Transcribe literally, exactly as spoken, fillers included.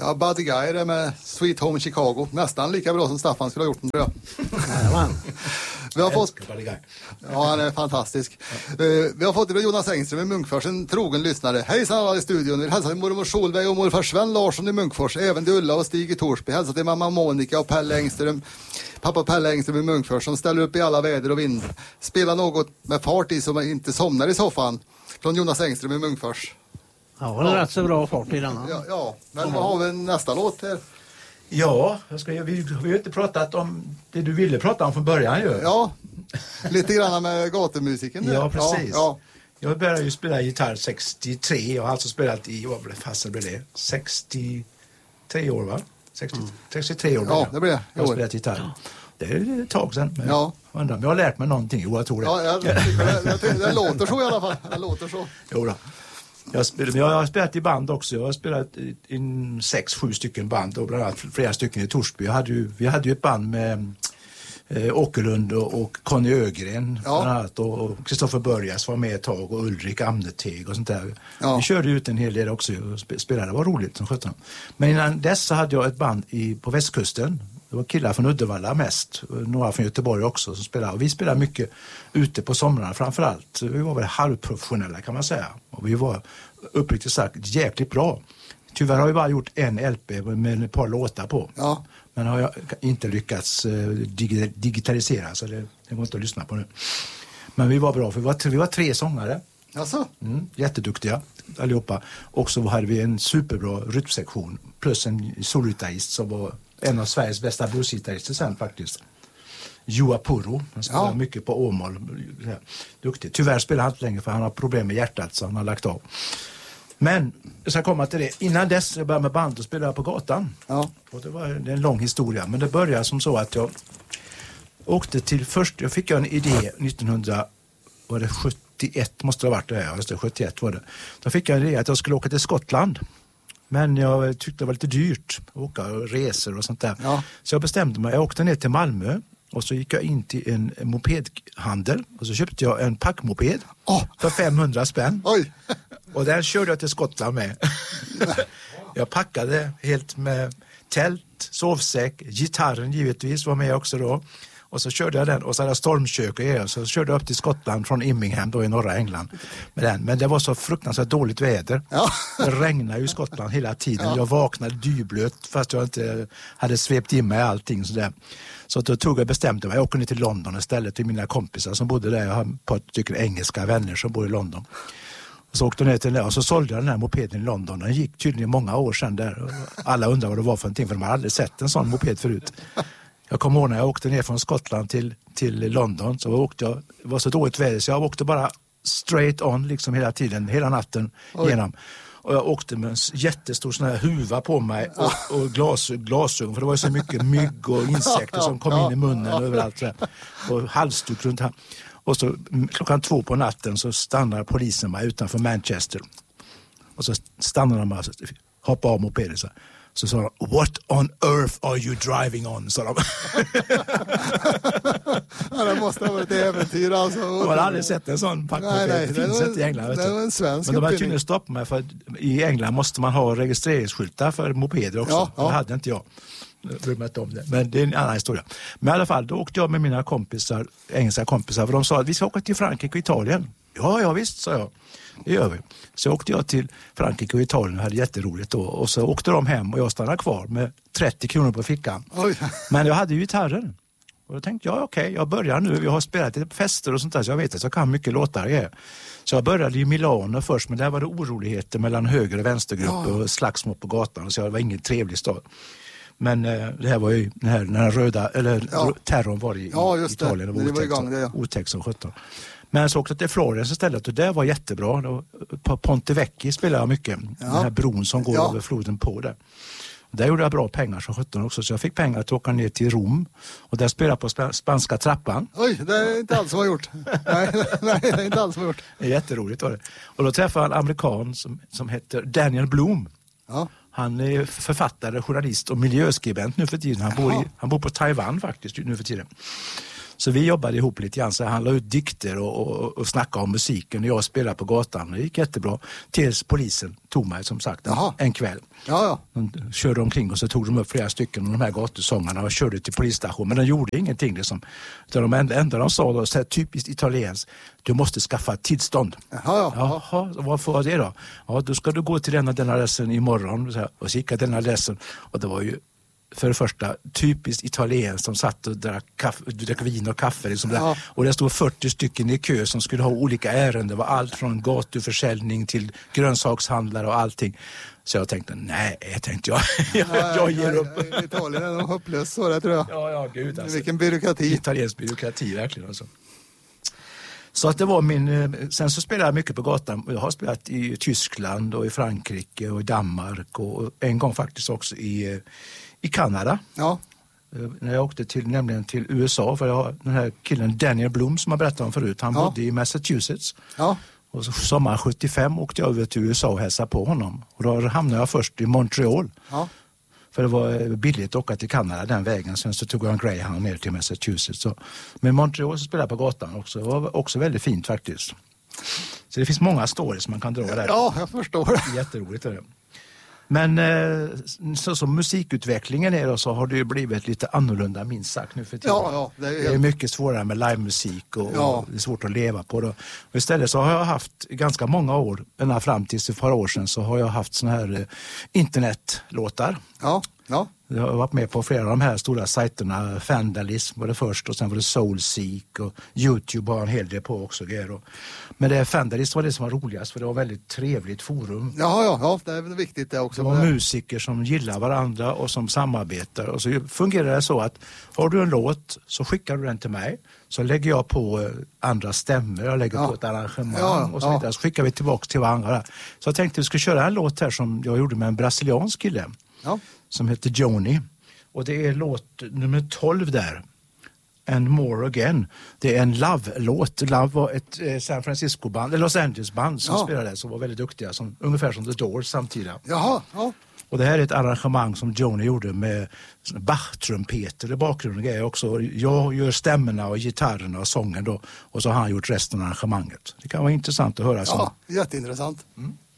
Ja, Buddy Guy är med Sweet Home Chicago. Nästan lika bra som Staffan skulle ha gjort den, tror jag. Jajamän. Vi har fått... Ja, han är fantastisk. Ja. Uh, vi har fått det Jonas Engström i Munkfors, en trogen lyssnare. Hejsan alla i studion. Vi hälsar till mormor Solveig och morfar Sven Larsson i Munkfors. Även till Ulla och Stig i Torsby. Hälsar till mamma Monica och Pelle Engström. Pappa Pelle Engström i Munkfors som ställer upp i alla väder och vind. Spelar något med fart i som inte somnar i soffan. Från Jonas Engström i Munkfors. Ja, det är rätt så bra fart i denna. Ja, ja. Men mm. vad har vi nästa låt här? Ja, jag ska, vi, vi har ju inte pratat om det du ville prata om från början ju. Ja, lite grann med gatumusiken. Ja, precis. Ja, ja. Jag började ju spela gitarr sextiotre. Jag har alltså spelat i, vad blev det, fast det blev det? sextiotre år, va? sextio, mm. sextiotre år. Ja, det blev det. Jag har spelat gitarr. Det är ett tag sedan. Men ja. Jag undrar om jag har lärt mig någonting. Jo, jag tror det. Ja, jag, jag, jag, jag, det låter så i alla fall. Det låter så. Jo då. Jag, spel, jag har spelat i band också. Jag har spelat i, i sex, sju stycken band och bland annat flera stycken i Torsby. Jag hade ju, vi hade ju ett band med eh, Åkerlund och, och Conny Ögren ja. Bland annat, och Kristoffer Börjas var med ett tag och Ulrik Amneteg och sånt där. Ja. Vi körde ut en hel del också och spelade. Det var roligt som sjutton. Men innan dess så hade jag ett band i, på västkusten. Det var killar från Uddevalla mest, några från Göteborg också som spelade. Och vi spelade mycket ute på somrarna framförallt. Vi var väl halvprofessionella kan man säga. Och vi var uppriktigt sagt jäkligt bra. Tyvärr har vi bara gjort en L P med ett par låtar på. Ja. Men har jag inte lyckats dig- digitalisera så det, det går inte att lyssna på nu. Men vi var bra för vi var, vi var tre sångare. Alltså? Mm, jätteduktiga allihopa. Och så hade vi en superbra rytmsektion plus en solgitarrist som var en av Sveriges bästa bluesgitarrister sen faktiskt. Joa Puro. Han spelar ja. mycket på Åmål. Duktig. Tyvärr spelar han inte längre för han har problem med hjärtat så han har lagt av. Men jag ska komma till det. Innan dess jag började med band och spelade på gatan. Ja. Och det var det är en lång historia. Men det började som så att jag åkte till först. Jag fick en idé nittonhundrasjuttioett måste det ha varit det här. Just det, sjuttioett var det. Då fick jag en idé att jag skulle åka till Skottland. Men jag tyckte det var lite dyrt att åka och resor och sånt där. Ja. Så jag bestämde mig. Jag åkte ner till Malmö och så gick jag in till en, en mopedhandel och så köpte jag en packmoped oh. för femhundra spänn. Oj. Och den körde jag till Skottland med. Jag packade helt med tält, sovsäck, gitarren givetvis var med också då. Och så körde jag den och så hade jag stormkök och er, så körde jag upp till Skottland från Immingham då i norra England med den. Men det var så fruktansvärt dåligt väder. Ja. Det regnade ju i Skottland hela tiden. Ja. Jag vaknade dyblöt fast jag inte hade svept in mig allting sådär. Så då tog jag bestämde mig. Jag åkte ner till London istället till mina kompisar som bodde där. Jag har ett par stycken engelska vänner som bor i London. Och så åkte jag ner till den och så sålde jag den här mopeden i London. Den gick tydligen många år sedan där. Alla undrar vad det var för någonting för de har aldrig sett en sån moped förut. Jag kommer ihåg när jag åkte ner från Skottland till, till London så åkte jag, det var så dåligt väder så jag åkte bara straight on liksom hela tiden, hela natten Oj. Genom. Och jag åkte med en jättestor sån här huva på mig och, och glas, glasögon för det var så mycket mygg och insekter som kom in i munnen överallt så här. Och halsduk runt här. Och så klockan två på natten så stannar polisen mig utanför Manchester. Och så stannar de och hoppar av mopeden så här. Så sa de, what on earth are you driving on? Sa de. Ja, det måste ha varit ett äventyr alltså. Jag har aldrig sett en sån packmoped. Det finns inte i England. Det var en svensk Men de har tydligen stoppat mig för att i England måste man ha registreringsskyltar för mopeder också. Ja, ja. Det hade inte jag. Inte om det. Men det är en annan historia. Men i alla fall, då åkte jag med mina kompisar, engelska kompisar, för de sa att vi ska åka till Frankrike och Italien. Ja, ja visst, sa jag. Det gör vi. Så åkte jag till Frankrike och Italien och hade jätteroligt då. Och så åkte de hem och jag stannade kvar med trettio kronor på fickan. Oj. Men jag hade ju gitarren. Och då tänkte jag, okej, okay, jag börjar nu. Vi har spelat lite på fester och sånt där så jag vet att jag kan mycket låtar. Ja. Så jag började i Milano först, men där var det oroligheter mellan höger- och vänstergrupper ja. Och slagsmål på gatan. Så det var ingen trevlig stad. Men eh, det här var ju den här, den här röda, eller ja. Terrorn var i, ja, just i Italien. Det, det var, det var ja. Otäckt som sjutton. Men så åkte jag till Florens istället och det var jättebra. På Ponte Vecchi spelade jag mycket. Ja. Den här bron som går ja. Över floden på det. Där gjorde jag bra pengar som sjutton också. Så jag fick pengar att åka ner till Rom. Och där spelade jag på sp- spanska trappan. Oj, det är inte alls som har gjort. nej, nej, det är inte alls som har gjort. Det är jätteroligt var det. Och då träffade jag en amerikan som, som heter Daniel Bloom. Ja. Han är författare, journalist och miljöskribent nu för tiden. Han bor, i, han bor på Taiwan faktiskt nu för tiden. Så vi jobbade ihop lite grann, så han la ut dikter och, och, och snackade om musiken och jag spelade på gatan. Det gick jättebra. Tills polisen tog mig som sagt en, en kväll. Ja, ja. De körde omkring och så tog de upp flera stycken av de här gatusångarna och körde till polisstation. Men de gjorde ingenting. Liksom. De enda, enda de sa då, så här, typiskt italienskt, du måste skaffa ett tillstånd. Jaha, ja. Jaha, vad får det då? Ja, då ska du gå till den och den adressen imorgon och kika den adressen. Och det var ju för det första typiskt italienskt som satt och drack, kaffe, drack vin och kaffe. Liksom ja. där. Och det stod fyrtio stycken i kö som skulle ha olika ärenden. Det var allt från gatuförsäljning till grönsakshandlare och allting. Så jag tänkte, nej, jag tänkte jag, jag, nej, jag ger nej, upp. Italien är nog hopplöst så, det tror jag. Ja, ja, gud alltså. Vilken byråkrati. Italiensk byråkrati, verkligen alltså. Så att det var min, sen så spelade jag mycket på gatan. Jag har spelat i Tyskland och i Frankrike och i Danmark och en gång faktiskt också i, i Kanada. Ja. När jag åkte till, nämligen till U S A, för jag har den här killen Daniel Blum som jag berättade om förut. Han ja. bodde i Massachusetts. Ja. Och så, sommar sjuttiofem åkte jag över till U S A och hälsade på honom. Och då hamnade jag först i Montreal. Ja. För det var billigt att åka till Kanada den vägen. Sen så tog jag en Greyhound ner till Massachusetts. Så. Men Montreal så spelade jag på gatan också. Det var också väldigt fint faktiskt. Så det finns många stories man kan dra där. Ja, jag förstår. Jätteroligt är det. Men så som musikutvecklingen är då, så har det ju blivit lite annorlunda minst sagt nu för tiden. Ja, ja, det, är helt... det är mycket svårare med livemusik och, ja. och det är svårt att leva på det. Och istället så har jag haft ganska många år, ända fram till ett par år sedan, så har jag haft såna här eh, internetlåtar. Ja, ja. Jag har varit med på flera av de här stora sajterna. Fandalism var det först och sen var det Soulseek och YouTube har en hel del på också. Och, men det Fandalism var det som var roligast för det var väldigt trevligt forum. Ja, ja, ja, det är viktigt det också. Det var musiker som gillar varandra och som samarbetar. Och så fungerar det så att har du en låt så skickar du den till mig. Så lägger jag på andra stämmer, jag lägger ja. på ett arrangemang ja, och så vidare. Ja. Så skickar vi tillbaka till varandra. Så jag tänkte att vi skulle köra en låt här som jag gjorde med en brasiliansk kille. Ja. Som heter Joni. Och det är låt nummer tolv där. And More Again. Det är en Love-låt. Love var ett eh, San Francisco-band, eller Los Angeles-band som ja. spelade som var väldigt duktiga. Som, ungefär som The Doors samtidigt. Jaha, ja. Och det här är ett arrangemang som Joni gjorde med Bach-trumpeter i bakgrunden. Jag, också. jag gör stämmorna och gitarrerna och sången då. Och så har han gjort resten av arrangemanget. Det kan vara intressant att höra. Ja, jätteintressant. Mm.